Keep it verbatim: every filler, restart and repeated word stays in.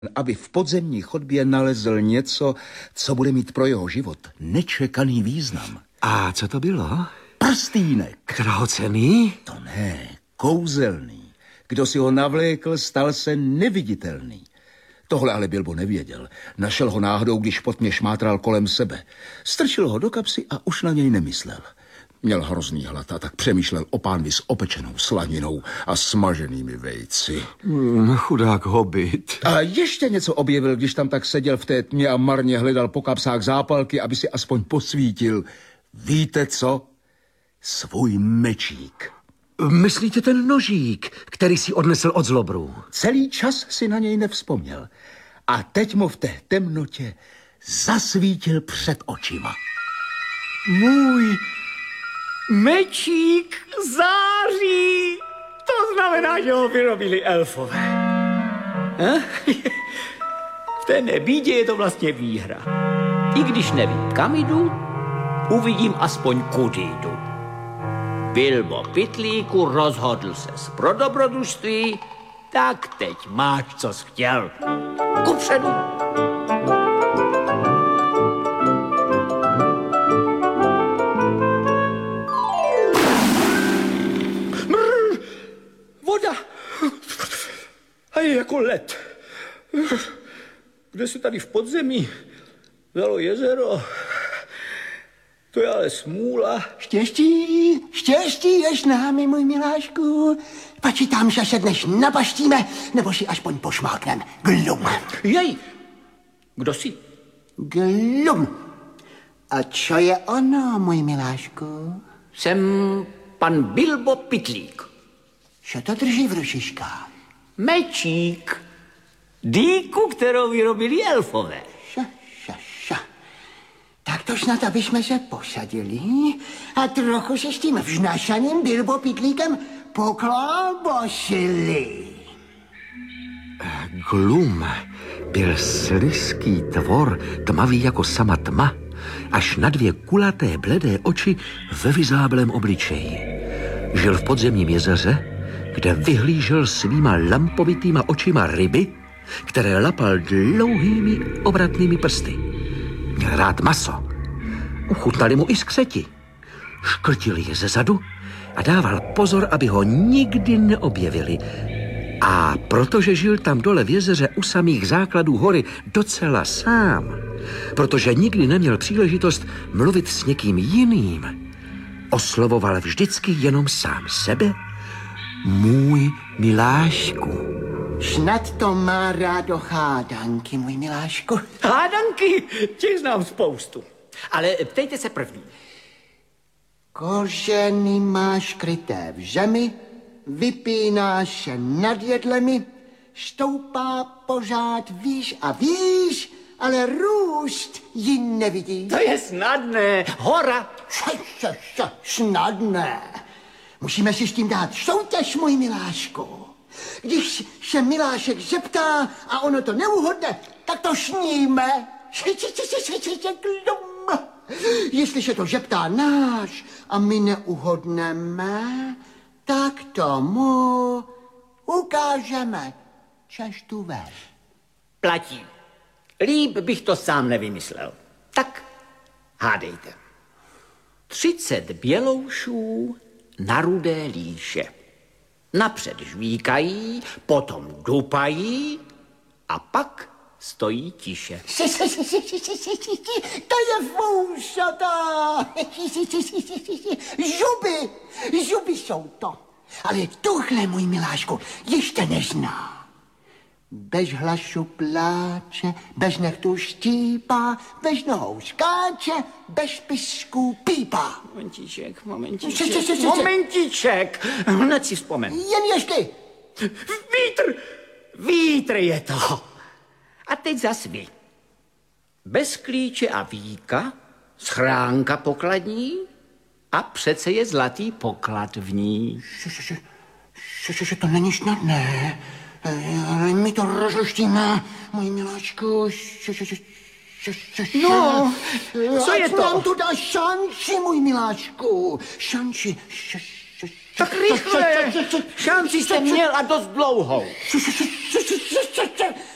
aby v podzemní chodbě nalezl něco, co bude mít pro jeho život nečekaný význam. A co to bylo? Prstýnek. Drahocenný? To ne, kouzelný. Kdo si ho navlékl, stal se neviditelný. Tohle ale Bilbo nevěděl. Našel ho náhodou, když po tmě šmátral kolem sebe. Strčil ho do kapsy a už na něj nemyslel. Měl hrozný hlad a tak přemýšlel o pánvi s opečenou slaninou a smaženými vejci. Mm, chudák hobit. A ještě něco objevil, když tam tak seděl v té tmě a marně hledal po kapsách zápalky, aby si aspoň posvítil. Víte co? Svůj mečík. Myslíte ten nožík, který si odnesl od zlobrů? Celý čas si na něj nevzpomněl. A teď mu v té temnotě zasvítil před očima. Můj mečík září. To znamená, že ho vyrobili elfové. Hm? V té nebídě je to vlastně výhra. I když nevím, kam jdu, uvidím aspoň kudy jdu. Bilbo Pytlíku, rozhodl ses pro dobrodružství, tak teď máš, co jsi chtěl. Kupředu. Mrr, voda. A je jako led. Kde se tady v podzemí vzalo jezero? To je ale smůla. Štěstí, štěstí je s námi, můj milášku. Počítám, že se dnes nabaštíme, nebo si aspoň pošmáknem. Glum. Jej, kdo jsi? Glum. A co je ono, můj milášku? Jsem pan Bilbo Pytlík. Co to drží v rušičkách? Mečík. Dýku, kterou vyrobili elfové. Ša, ša, ša. Tak to snad, aby jsme se posadili a trochu se s tím vžnašaným Bilbo Pytlíkem poklábosili. Glum byl slizký tvor, tmavý jako sama tma, až na dvě kulaté bledé oči ve vyzáblém obličeji. Žil v podzemním jezeře, kde vyhlížel svýma lampovitýma očima ryby, které lapal dlouhými obratnými prsty. Měl rád maso. Uchutnali mu i skřeti. Škrtil je ze zadu a dával pozor, aby ho nikdy neobjevili. A protože žil tam dole v jezeře u samých základů hory docela sám, protože nikdy neměl příležitost mluvit s někým jiným, oslovoval vždycky jenom sám sebe, můj milášku. Snad to má rádo hádanky, můj milášku. Hádanky, těch znám spoustu. Ale ptejte se první. Kořeny máš kryté v zemi, vypínáš se nad jedlemi, stoupá pořád výš a výš, ale růst ji nevidí. To je snadné. Hora. Ša, ša, ša, snadné. Musíme si s tím dát soutěž, můj milášku. Když se milášek zeptá a ono to neuhodne, tak to sníme. Jestliže to zeptá náš a my neuhodneme, tak tomu ukážeme cestu ven. Platí. Líp bych to sám nevymyslel. Tak hádejte. Třicet běloušů na rudé líše. Napřed žvíkají, potom dupají a pak stojí tiše. To je foušata. Žuby, žuby jsou to. Ale tuhle, můj milášku, ještě nezná. Bez hlasu pláče, bez nechtů štípá, bez nohou skáče, bez pisků pípá. Momentíček, momentíček, momentíček. Hned si vzpomen. Jen ještě. Vítr, vítr je to. A teď zas vy. Bez klíče a víka, schránka pokladní a přece je zlatý poklad v ní. Že to není snadné. Ale my to rozluštíme, můj miláčku. No, co je to? Nám tu dá šanci, můj miláčku. Šanci. Tak rychle. Šanci jste měl a dost dlouhou.